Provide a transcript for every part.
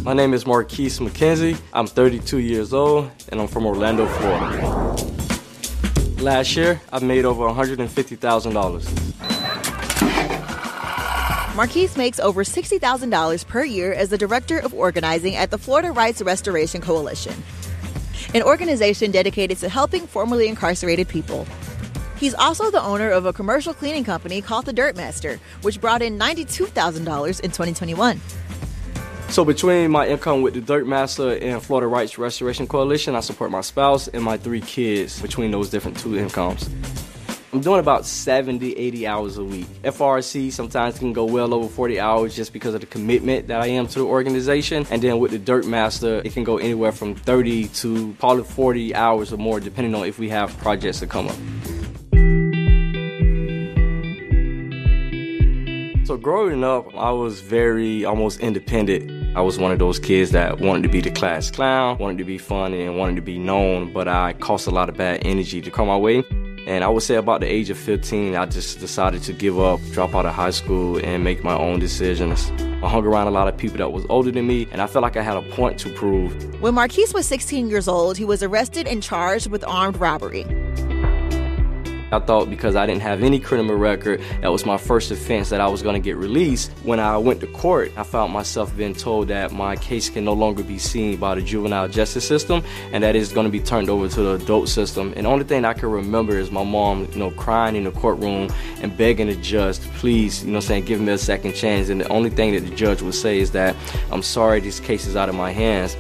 My name is Marquise McKenzie. I'm 32 years old, and I'm from Orlando, Florida. Last year, I made over $150,000. Marquise makes over $60,000 per year as the Director of Organizing at the Florida Rights Restoration Coalition, an organization dedicated to helping formerly incarcerated people. He's also the owner of a commercial cleaning company called The Dirt Master, which brought in $92,000 in 2021. So between my income with the Dirt Master and Florida Rights Restoration Coalition, I support my spouse and my 3 kids between those different 2 incomes. I'm doing about 70, 80 hours a week. FRC sometimes can go well over 40 hours just because of the commitment that I am to the organization. And then with the Dirt Master, it can go anywhere from 30 to probably 40 hours or more, depending on if we have projects that come up. So growing up, I was very almost independent. I was one of those kids that wanted to be the class clown, wanted to be funny, and wanted to be known, but I caused a lot of bad energy to come my way. And I would say about the age of 15, I just decided to give up, drop out of high school, and make my own decisions. I hung around a lot of people that was older than me, and I felt like I had a point to prove. When Marquise was 16 years old, he was arrested and charged with armed robbery. I thought because I didn't have any criminal record, that was my first offense, that I was going to get released. When I went to court, I found myself being told that my case can no longer be seen by the juvenile justice system and that it's going to be turned over to the adult system. And the only thing I can remember is my mom, crying in the courtroom and begging the judge to please, give me a second chance. And the only thing that the judge would say is that, I'm sorry, this case is out of my hands.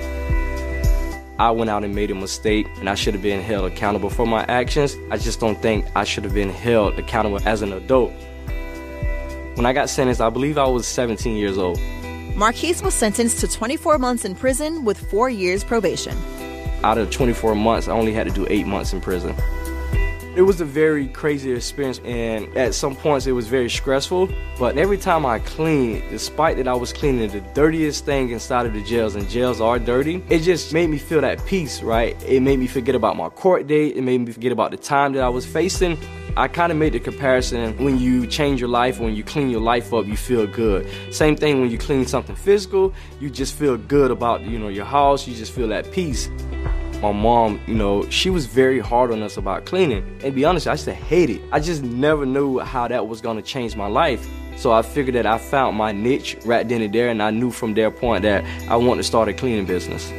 I went out and made a mistake, and I should have been held accountable for my actions. I just don't think I should have been held accountable as an adult. When I got sentenced, I believe I was 17 years old. Marquise was sentenced to 24 months in prison with 4 years probation. Out of 24 months, I only had to do 8 months in prison. It was a very crazy experience, and at some points it was very stressful, but every time I cleaned, despite that I was cleaning the dirtiest thing inside of the jails, and jails are dirty, it just made me feel that peace, right? It made me forget about my court date, it made me forget about the time that I was facing. I kind of made the comparison, when you change your life, when you clean your life up, you feel good. Same thing when you clean something physical, you just feel good about, your house, you just feel that peace. My mom, she was very hard on us about cleaning. And to be honest, I used to hate it. I just never knew how that was going to change my life. So I figured that I found my niche right then and there, and I knew from their point that I wanted to start a cleaning business.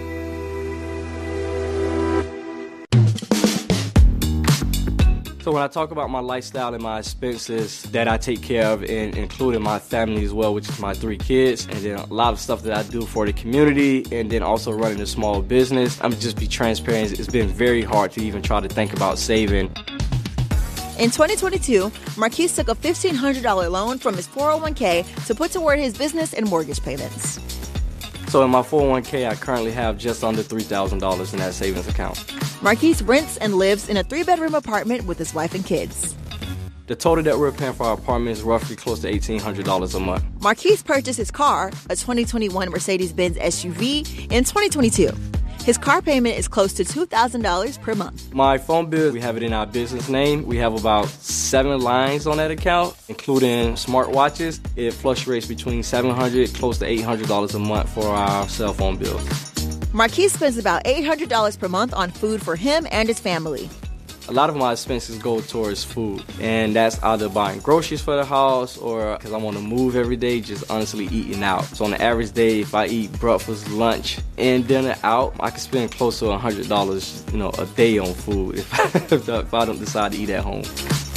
So when I talk about my lifestyle and my expenses that I take care of, and including my family as well, which is my 3 kids, and then a lot of stuff that I do for the community, and then also running a small business, I'm just be transparent. It's been very hard to even try to think about saving. In 2022, Marquise took a $1,500 loan from his 401k to put toward his business and mortgage payments. So in my 401k, I currently have just under $3,000 in that savings account. Marquise rents and lives in a 3-bedroom apartment with his wife and kids. The total that we're paying for our apartment is roughly close to $1,800 a month. Marquise purchased his car, a 2021 Mercedes-Benz SUV, in 2022. His car payment is close to $2,000 per month. My phone bill, we have it in our business name. We have about 7 lines on that account, including smartwatches. It fluctuates between $700, close to $800 a month for our cell phone bill. Marquise spends about $800 per month on food for him and his family. A lot of my expenses go towards food, and that's either buying groceries for the house or because I'm on the move every day, just honestly eating out. So on the average day, if I eat breakfast, lunch, and dinner out, I can spend close to $100, a day on food if I don't decide to eat at home.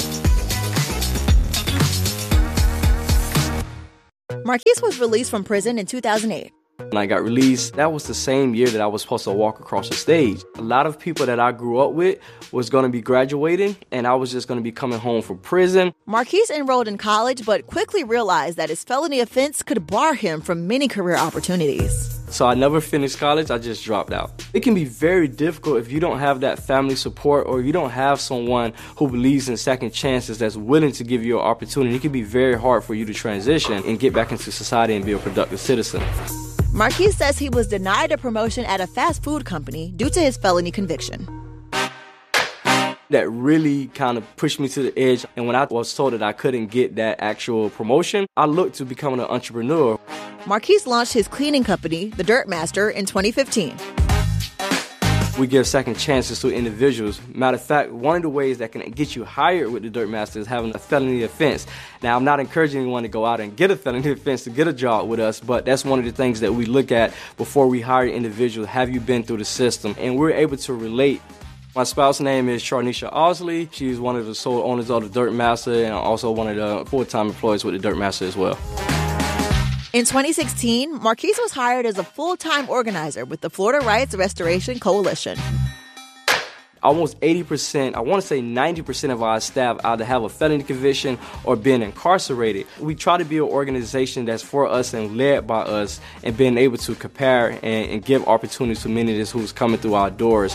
Marquise was released from prison in 2008. When I got released, that was the same year that I was supposed to walk across the stage. A lot of people that I grew up with was going to be graduating, and I was just going to be coming home from prison. Marquise enrolled in college, but quickly realized that his felony offense could bar him from many career opportunities. So I never finished college, I just dropped out. It can be very difficult if you don't have that family support or you don't have someone who believes in second chances that's willing to give you an opportunity. It can be very hard for you to transition and get back into society and be a productive citizen. Marquise says he was denied a promotion at a fast food company due to his felony conviction. That really kind of pushed me to the edge. And when I was told that I couldn't get that actual promotion, I looked to becoming an entrepreneur. Marquise launched his cleaning company, The Dirt Master, in 2015. We give second chances to individuals. Matter of fact, one of the ways that can get you hired with the Dirt Master is having a felony offense. Now, I'm not encouraging anyone to go out and get a felony offense to get a job with us, but that's one of the things that we look at before we hire individuals. Have you been through the system? And we're able to relate. My spouse's name is Charnisha Osley. She's one of the sole owners of the Dirt Master and also one of the full-time employees with the Dirt Master as well. In 2016, Marquise was hired as a full-time organizer with the Florida Rights Restoration Coalition. Almost 80%, I want to say 90% of our staff either have a felony conviction or been incarcerated. We try to be an organization that's for us and led by us and being able to compare and give opportunities to many of us who's coming through our doors.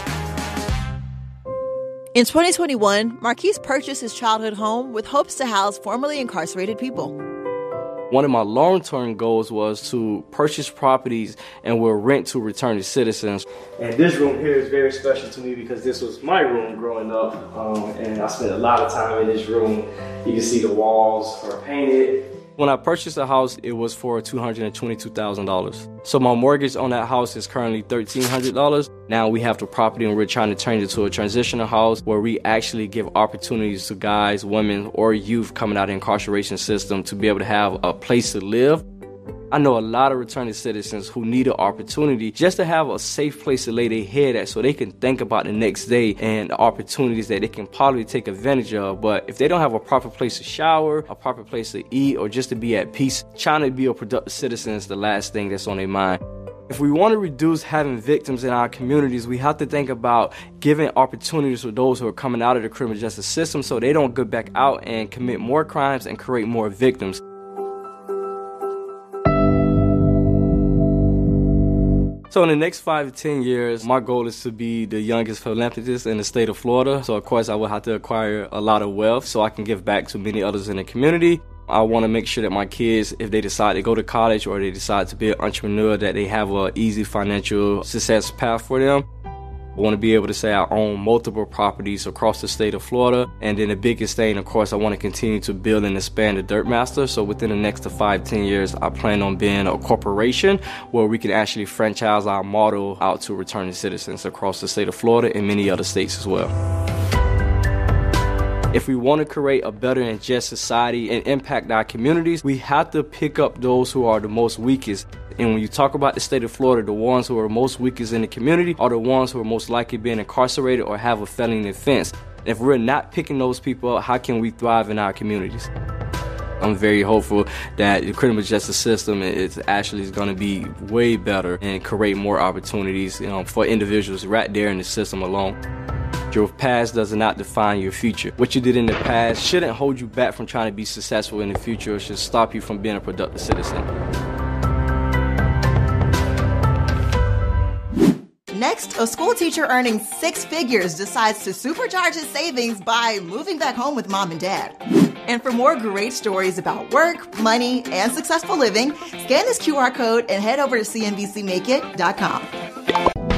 In 2021, Marquise purchased his childhood home with hopes to house formerly incarcerated people. One of my long-term goals was to purchase properties and will rent to returning citizens. And this room here is very special to me because this was my room growing up, and I spent a lot of time in this room. You can see the walls are painted. When I purchased the house, it was for $222,000. So my mortgage on that house is currently $1,300. Now we have the property and we're trying to turn it to a transitional house where we actually give opportunities to guys, women, or youth coming out of the incarceration system to be able to have a place to live. I know a lot of returning citizens who need an opportunity just to have a safe place to lay their head at so they can think about the next day and the opportunities that they can probably take advantage of. But if they don't have a proper place to shower, a proper place to eat, or just to be at peace, trying to be a productive citizen is the last thing that's on their mind. If we want to reduce having victims in our communities, we have to think about giving opportunities for those who are coming out of the criminal justice system so they don't go back out and commit more crimes and create more victims. So in the next 5 to 10 years, my goal is to be the youngest philanthropist in the state of Florida. So of course I will have to acquire a lot of wealth so I can give back to many others in the community. I want to make sure that my kids, if they decide to go to college or they decide to be an entrepreneur, that they have an easy financial success path for them. I want to be able to say I own multiple properties across the state of Florida. And then the biggest thing, of course, I want to continue to build and expand the Dirt Master. So within the next 5 to 10 years, I plan on being a corporation where we can actually franchise our model out to returning citizens across the state of Florida and many other states as well. If we want to create a better and just society and impact our communities, we have to pick up those who are the most weakest. And when you talk about the state of Florida, the ones who are most weakest in the community are the ones who are most likely being incarcerated or have a felony offense. If we're not picking those people up, how can we thrive in our communities? I'm very hopeful that the criminal justice system is going to be way better and create more opportunities, for individuals right there in the system alone. Your past does not define your future. What you did in the past shouldn't hold you back from trying to be successful in the future. It should stop you from being a productive citizen. Next, a school teacher earning 6 figures decides to supercharge his savings by moving back home with mom and dad. And for more great stories about work, money, and successful living, scan this QR code and head over to CNBCMakeIt.com.